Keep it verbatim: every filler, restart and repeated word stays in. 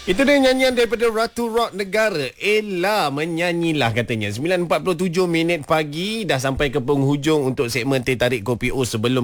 Itu dia nyanyian daripada Ratu Rock Negara. Ella menyanyilah katanya. sembilan empat puluh tujuh minit pagi dah sampai ke penghujung untuk segmen Teh Tarik Kopi O. Sebelum